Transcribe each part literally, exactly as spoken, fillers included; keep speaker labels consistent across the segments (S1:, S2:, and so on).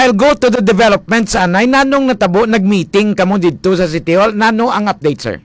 S1: I'll go to the developments, anay. Nanong natabo, nag-meeting kamo dito sa City Hall. Nano ang update, sir?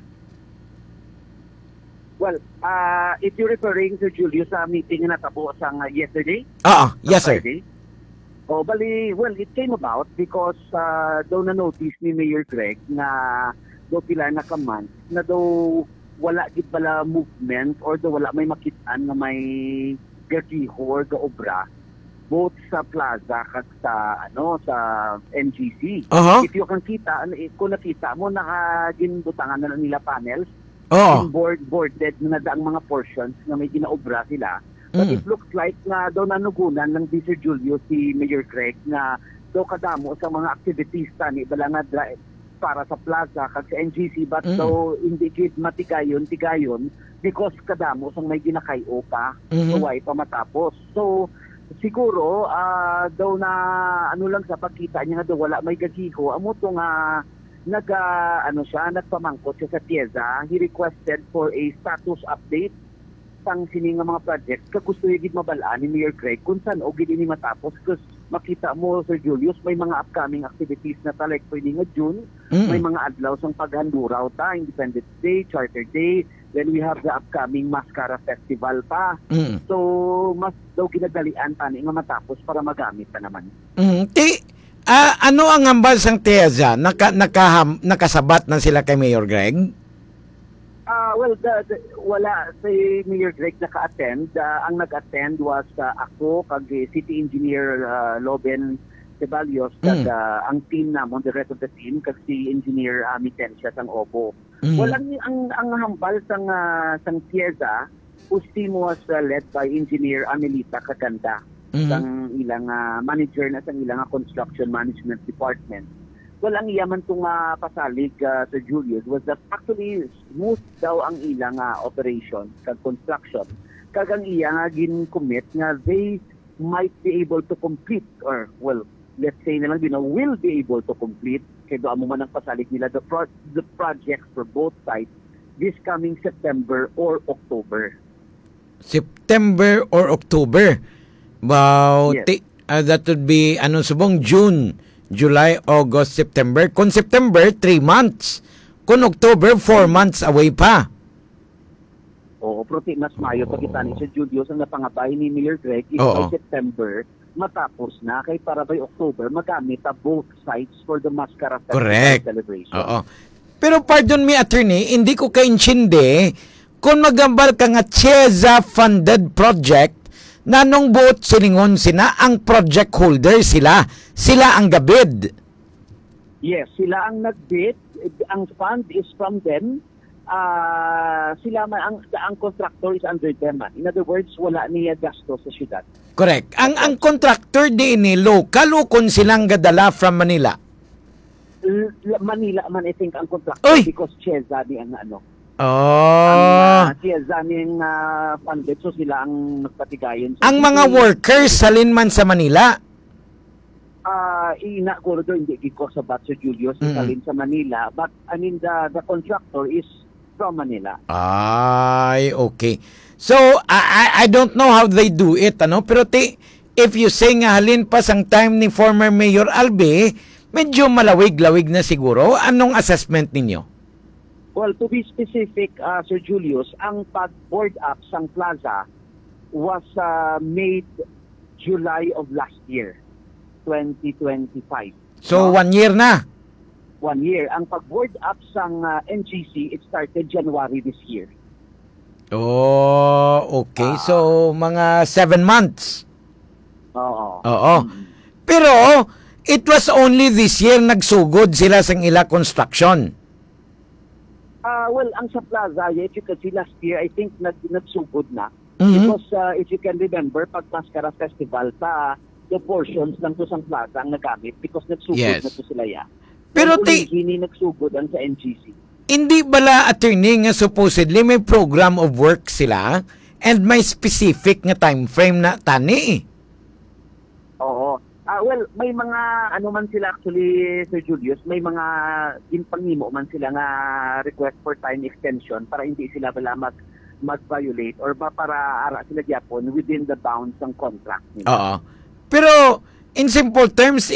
S2: Well, uh, if you're referring to Julius sa meeting na natabo sa uh, yesterday?
S1: Oo, yes, sir.
S2: Friday, oh, bali, well, it came about because uh, daw na-notice ni Mayor Greg na daw pila na kaman na daw wala gid bala movement or daw wala may makitaan na may gagiho or gaobra both sa plaza kag sa ano sa N G C.
S1: Uh-huh.
S2: If you can kita, kung nakita mo nakaginbutangan na nila panels,
S1: Oo.
S2: board boarded na daang mga portions na may ginaobra sila. But
S1: Mm.
S2: it looks like na daw nanugunan ng Sir Julio si Mayor Greg na daw kadamo sa mga activities tani bala nga dra- para sa plaza kag sa N G C but
S1: Mm.
S2: daw hindi gid matigayon tigayon because kadamo sang may ginakayo pa
S1: Mhm.
S2: so why pa matapos. So siguro ah, daw na ano lang sa pagkita niya nga daw wala may gagiho amo to nga nag ah, ano siya nagpamangkot siya sa Tieza. He requested for a status update sang sini nga mga project kag gusto gid mabalaan ni Mayor Greg kung saan o gid ini matapos because makita mo Sir Julius may mga upcoming activities na ta like pwede nga June,
S1: Mm.
S2: may mga adlaw sang paghanduraw ta, Independence Day, Charter Day, then we have the upcoming Mascara Festival pa.
S1: Mm.
S2: So mas daw ginadalian tani nga matapos para magamit pa naman.
S1: Mm. Ti, ah, ano ang ambal sang Tieza? Naka, nakaham, nakasabat na sila kay Mayor Greg?
S2: Ah, well, the, the, wala si Mayor Greg naka-attend. Ah, ang nag-attend was ah, ako kag eh, City Engineer ah, Loben Ceballos kag
S1: Mm.
S2: ah, ang team namon, the rest of the team kag si Engineer uh, Mitensia sang Obo.
S1: Mm.
S2: Walang ang ang hambal sang ah, sang Tieza, whose team was ah, led by Engineer Amelita Caganda,
S1: Mhm.
S2: sang ilang ah, manager na sang ilang ah, construction management department. Well, ang iyaman itong uh, pasalig uh, sa Julius was that actually smooth daw ang ilang uh, operation kag construction. Kag ang iya nga gin-commit nga they might be able to complete or well, let's say na lang you know, will be able to complete kaya doon mo man ang pasalig nila the, pro- the projects for both sides this coming September or October.
S1: September or October? Wow.
S2: Yes.
S1: Ti, ah, that would be, ano subong, June, July, August, September. Kung September, three months. Kung October, four months away pa.
S2: Oo, prote mas mayo
S1: Oo.
S2: pag kita ni sa Julius ang napangabay ni Mayor Greg is
S1: Oo.
S2: by September matapos na kay para by October magamit ta both sites for the Mascara Festival
S1: Correct.
S2: celebration.
S1: Oo. Pero pardon me, attorney, hindi ko kaintindi kung magambal ka nga Tieza funded project nanong buot silingon sina ang project holder sila. Sila ang gabid.
S2: Yes, sila ang nag-bid, ang fund is from them. Ah, sila man ang ang contractor is under them. Man. In other words, wala niya gasto sa syudad.
S1: Correct. Ang ang contractor din ni local o kung silang gadala from Manila.
S2: L- Manila man I think ang contractor
S1: Uy!
S2: because Tieza ni ang ano.
S1: Oh.
S2: Ang uh, Tieza ni ang ah, funded so sila ang nagpatigayon. So,
S1: Ang mga
S2: hindi-
S1: workers salin man sa Manila.
S2: Ah, ina ko do hindi ko sa Batso Julius
S1: Mm.
S2: isalin sa Manila, but I mean the the contractor is from Manila.
S1: Ay, okay. So, I, I I don't know how they do it, ano? Pero ti, if you say nga halin pa sang time ni former Mayor Albe, medyo malawig-lawig na siguro. Anong assessment ninyo?
S2: Well, to be specific, uh, Sir Julius, ang pag-board up sang plaza was uh, made July of last year, twenty twenty-five.
S1: So,
S2: No?
S1: one year na.
S2: One year. Ang pag-board up sang uh, N G C, it started January this year.
S1: Oh, okay.
S2: Ah.
S1: So, mga seven months.
S2: Oo.
S1: Oo.
S2: Mm.
S1: Pero, it was only this year nagsugod sila sang ila construction.
S2: Ah, well, ang sa plaza, yeah, if you can see last year, I think nag nagsugod na.
S1: Mhm.
S2: Because uh, if you can remember, pag Mascara Festival, pa the portions ng tusang plaza ang nagamit because nagsugod
S1: Yes.
S2: na to sila ya.
S1: Pero
S2: Pero
S1: ti-
S2: hindi nagsugod ang sa N G C.
S1: Hindi bala, attorney, nga supposedly may program of work sila and may specific nga time frame na tani.
S2: Oo. Ah, well, may mga ano man sila actually, Sir Julius, may mga ginpangimo man sila nga request for time extension para hindi sila bala mag mag-violate or ba para ara sila gyapon within the bounds ng contract nila.
S1: Oo. Pero, in simple terms,